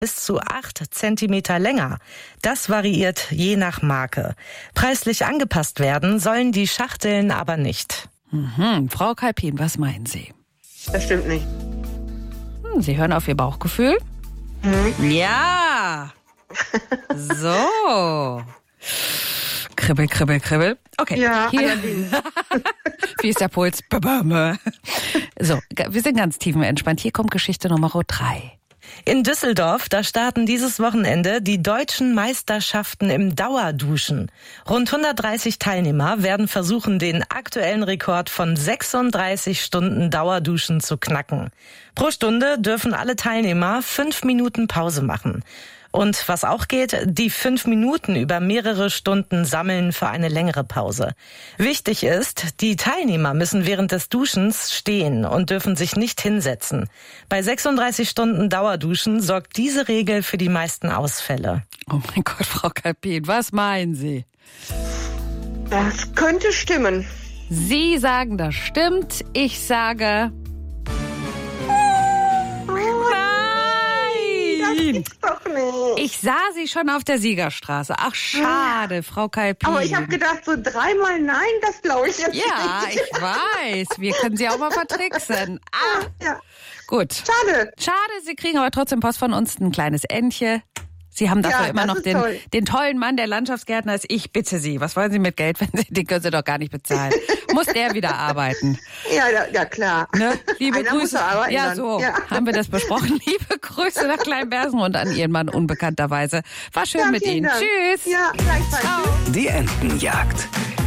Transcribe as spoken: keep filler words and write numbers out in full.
bis zu acht Zentimeter länger. Das variiert je nach Marke. Preislich angepasst werden sollen die Schachteln aber nicht. Mhm. Frau Kalpin, was meinen Sie? Das stimmt nicht. Hm, Sie hören auf Ihr Bauchgefühl? Mhm. Ja. So. Kribbel, kribbel, kribbel. Okay. Ja, hier. Wie ist der Puls? So, wir sind ganz tiefenentspannt. Hier kommt Geschichte Nummer drei. In Düsseldorf, da starten dieses Wochenende die deutschen Meisterschaften im Dauerduschen. Rund hundertdreißig Teilnehmer werden versuchen, den aktuellen Rekord von sechsunddreißig Stunden Dauerduschen zu knacken. Pro Stunde dürfen alle Teilnehmer fünf Minuten Pause machen. Und was auch geht, die fünf Minuten über mehrere Stunden sammeln für eine längere Pause. Wichtig ist, die Teilnehmer müssen während des Duschens stehen und dürfen sich nicht hinsetzen. Bei sechsunddreißig Stunden Dauerduschen sorgt diese Regel für die meisten Ausfälle. Oh mein Gott, Frau Kalpin, was meinen Sie? Das könnte stimmen. Sie sagen, das stimmt. Ich sage... Doch nicht. Ich sah Sie schon auf der Siegerstraße. Ach, schade, ja. Frau Kalpin. Aber ich habe gedacht, so dreimal nein, das glaube ich jetzt ja, nicht. Ja, ich weiß. Wir können Sie auch mal vertricksen. Ah, ja, ja. Gut. Schade. Schade, Sie kriegen aber trotzdem Post von uns, ein kleines Entchen. Sie haben dafür ja, immer noch den, toll. den tollen Mann, der Landschaftsgärtner ist. Ich bitte Sie. Was wollen Sie mit Geld, wenn Sie, den können Sie doch gar nicht bezahlen. Muss der wieder arbeiten. Ja, ja, ja klar. Ne? Liebe Einer Grüße. Ja, dann. so ja. haben wir das besprochen. Liebe Grüße nach Kleinbersen und an Ihren Mann unbekannterweise. War schön ja, mit Ihnen. Dank. Tschüss. Ja, gleichfalls. Ciao. Die Entenjagd.